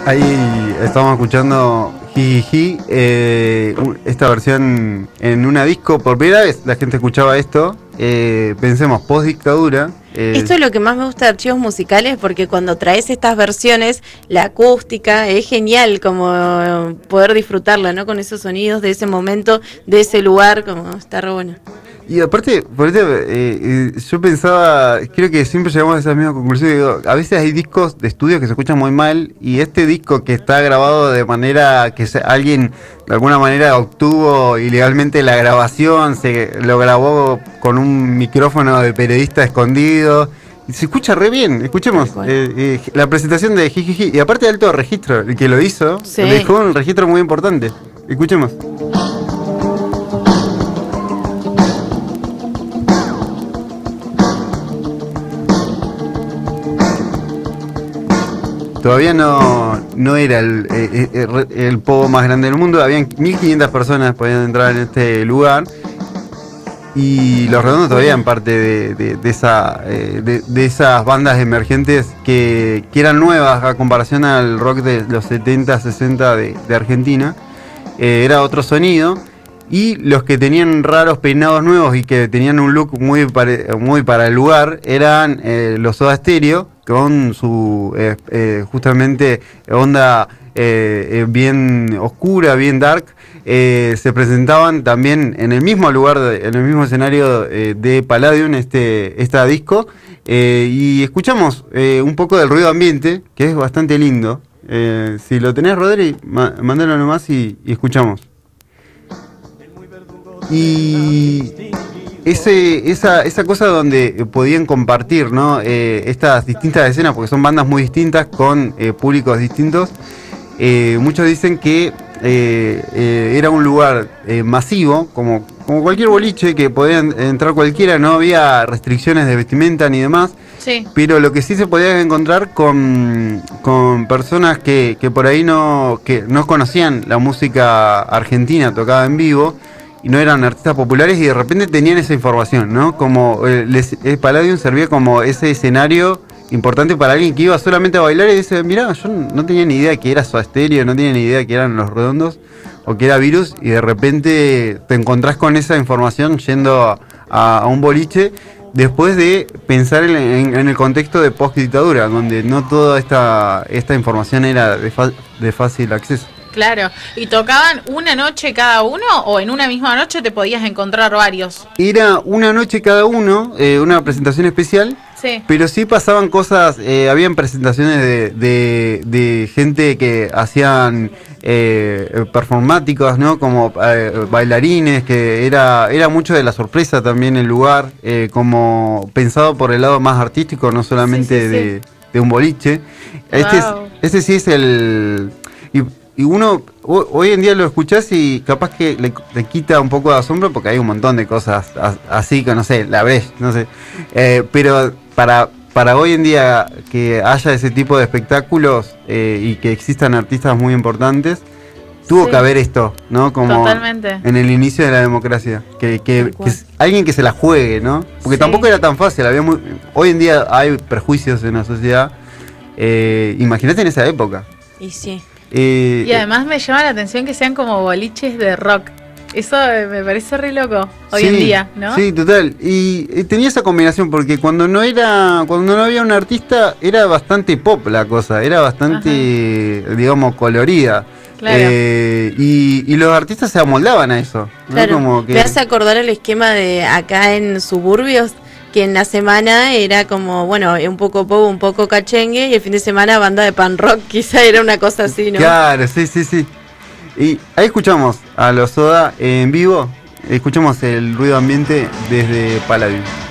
Ahí estamos escuchando Jijiji, esta versión en una disco. Por primera vez la gente escuchaba esto. Pensemos, post dictadura. Esto es lo que más me gusta de Archivos Musicales, porque cuando traes estas versiones, la acústica es genial, como poder disfrutarla, ¿no? Con esos sonidos de ese momento, de ese lugar, como está re bueno. Y aparte, yo pensaba, creo que siempre llegamos a esa misma conclusión. Digo, a veces hay discos de estudio que se escuchan muy mal, y este disco que está grabado de manera que alguien de alguna manera obtuvo ilegalmente la grabación, lo grabó con un micrófono de periodista escondido, y se escucha re bien. Escuchemos la presentación de Jijiji, y aparte de alto registro, el que lo hizo, sí, dejó un registro muy importante. Escuchemos. Todavía no era el pogo más grande del mundo. Habían 1.500 personas que podían entrar en este lugar. Y Los Redondos todavía en parte de esas bandas emergentes que eran nuevas a comparación al rock de los 70, 60 de Argentina. Era otro sonido. Y los que tenían raros peinados nuevos y que tenían un look muy para el lugar eran los Soda Stereo, con su justamente onda bien oscura, bien dark. Se presentaban también en el mismo lugar, en el mismo escenario de Palladium, esta disco. Y escuchamos un poco del ruido ambiente, que es bastante lindo. Si lo tenés, Rodri, mándalo nomás y escuchamos. Y esa cosa donde podían compartir, ¿no? Estas distintas escenas, porque son bandas muy distintas con públicos distintos. Muchos dicen que era un lugar masivo, como cualquier boliche, que podían entrar cualquiera, no había restricciones de vestimenta ni demás. Sí. Pero lo que sí se podía encontrar con personas que por ahí no conocían la música argentina tocada en vivo, y no eran artistas populares, y de repente tenían esa información, ¿no? Como Palladium servía como ese escenario importante para alguien que iba solamente a bailar y dice, mirá, yo no tenía ni idea que era Soda Stereo, no tenía ni idea que eran Los Redondos o que era Virus, y de repente te encontrás con esa información yendo a un boliche, después de pensar en el contexto de post-dictadura, donde no toda esta información era de fácil acceso. Claro, ¿y tocaban una noche cada uno o en una misma noche te podías encontrar varios? Era una noche cada uno, una presentación especial, sí. Pero sí pasaban cosas, habían presentaciones de gente que hacían performáticos, ¿no? Como bailarines, que era mucho de la sorpresa también el lugar, como pensado por el lado más artístico, no solamente de un boliche. Wow. Este sí es el... Y uno hoy en día lo escuchás y capaz que le quita un poco de asombro, porque hay un montón de cosas así que no sé, la ves, no sé. Pero para hoy en día que haya ese tipo de espectáculos y que existan artistas muy importantes, tuvo que haber esto, ¿no? Como totalmente. En el inicio de la democracia. Que alguien que se la juegue, ¿no? Porque tampoco era tan fácil. Hoy en día hay prejuicios en la sociedad. Imagínate en esa época. Y sí. Y además me llama la atención que sean como boliches de rock. Eso me parece re loco hoy en día, ¿no? Sí, total. Y tenía esa combinación, porque cuando no había un artista era bastante pop la cosa, era bastante, digamos, colorida. Claro. Y los artistas se amoldaban a eso, ¿no? Claro. Como que... Me hace acordar el esquema de acá en Suburbios, que en la semana era como, bueno, un poco pop, un poco cachengue, y el fin de semana banda de pan rock, quizá era una cosa así, ¿no? Claro, sí. Y ahí escuchamos a los Soda en vivo, escuchamos el ruido ambiente desde Palladium.